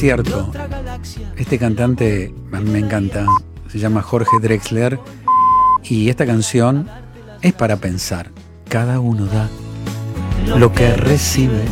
cierto. Este cantante a mí me encanta. Se llama Jorge Drexler. Y esta canción es para pensar. Cada uno da lo que recibe.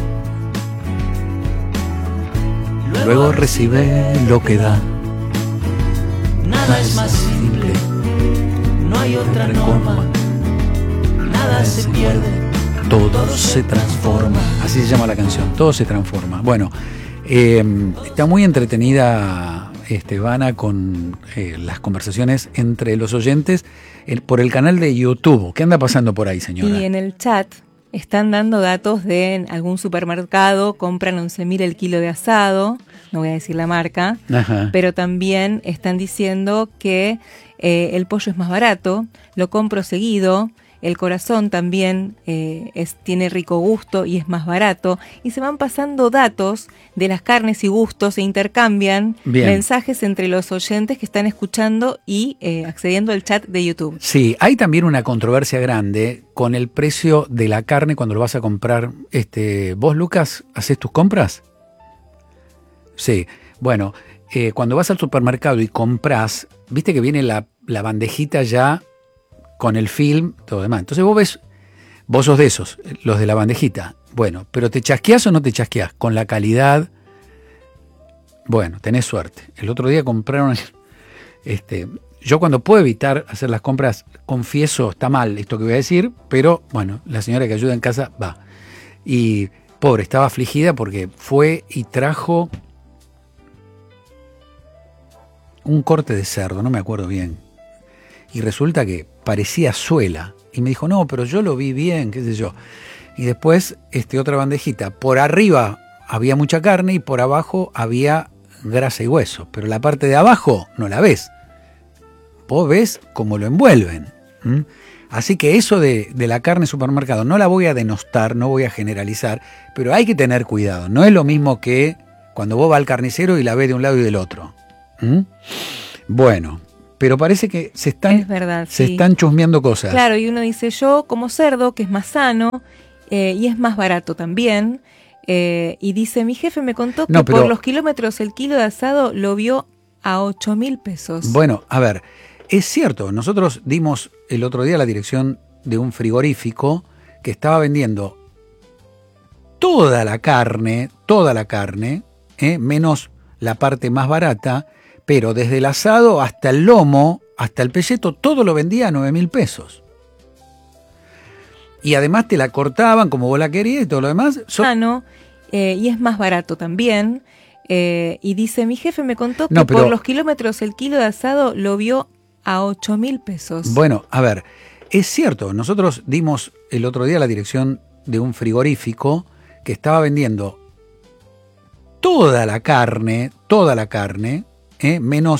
Luego recibe lo que da. Nada es más simple, no hay otra norma. Nada se pierde, todo se transforma. Así se llama la canción, todo se transforma. Bueno, está muy entretenida Vana con las conversaciones entre los oyentes por el canal de YouTube. ¿Qué anda pasando por ahí, señora? Y en el chat están dando datos de algún supermercado, compran 11.000 el kilo de asado, no voy a decir la marca, Ajá. pero también están diciendo que el pollo es más barato, lo compro seguido, el corazón también tiene rico gusto y es más barato, y se van pasando datos de las carnes y gustos, se intercambian mensajes entre los oyentes que están escuchando y accediendo al chat de YouTube. Sí, hay también una controversia grande con el precio de la carne cuando lo vas a comprar. ¿Vos, Lucas, haces tus compras? Sí, bueno, cuando vas al supermercado y compras, viste que viene la bandejita ya con el film, todo demás. Entonces vos sos de esos, los de la bandejita. Bueno, pero ¿te chasqueás o no te chasqueás? Con la calidad, bueno, tenés suerte. El otro día compraron, yo cuando puedo evitar hacer las compras, confieso, está mal esto que voy a decir, pero bueno, la señora que ayuda en casa va. Y pobre, estaba afligida porque fue y trajo un corte de cerdo, no me acuerdo bien. Y resulta que parecía suela. Y me dijo, no, pero yo lo vi bien, qué sé yo. Y después, otra bandejita. Por arriba había mucha carne y por abajo había grasa y hueso. Pero la parte de abajo no la ves. Vos ves cómo lo envuelven. Así que eso de la carne supermercado no la voy a denostar, no voy a generalizar, pero hay que tener cuidado. No es lo mismo que cuando vos vas al carnicero y la ves de un lado y del otro. Bueno, pero parece que se están chusmeando cosas. Claro, y uno dice, yo como cerdo, que es más sano y es más barato también, y dice, mi jefe me contó que por los kilómetros el kilo de asado lo vio a 8.000 pesos. Bueno, a ver, es cierto, nosotros dimos el otro día la dirección de un frigorífico que estaba vendiendo toda la carne, menos la parte más barata, pero desde el asado hasta el lomo, hasta el pelleto, todo lo vendía a 9.000 pesos. Y además te la cortaban como vos la querías y todo lo demás. Y es más barato también. Y dice, mi jefe me contó que por los kilómetros el kilo de asado lo vio a 8.000 pesos. Bueno, a ver, es cierto, nosotros dimos el otro día la dirección de un frigorífico que estaba vendiendo toda la carne, menos